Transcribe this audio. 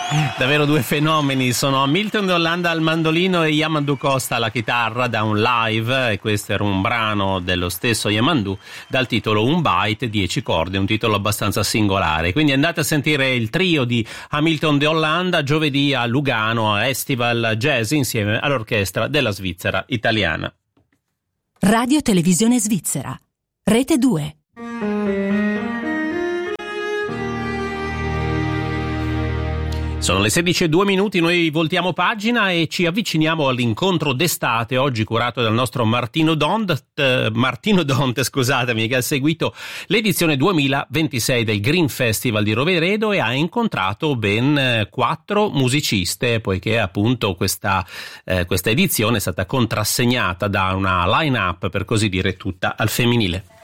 Davvero due fenomeni, sono Hamilton d'Olanda al mandolino e Yamandu Costa alla chitarra da un live, e questo era un brano dello stesso Yamandu dal titolo Un Byte, 10 corde, un titolo abbastanza singolare. Quindi andate a sentire il trio di Hamilton d'Olanda giovedì a Lugano a Estival Jazz insieme all'orchestra della Svizzera italiana. Radio Televisione Svizzera, Rete 2. Sono le 16:02, noi voltiamo pagina e ci avviciniamo all'incontro d'estate, oggi curato dal nostro Martino Donte, che ha seguito l'edizione 2026 del Green Festival di Roveredo e ha incontrato ben 4 musiciste, poiché appunto questa edizione è stata contrassegnata da una line-up, per così dire, tutta al femminile.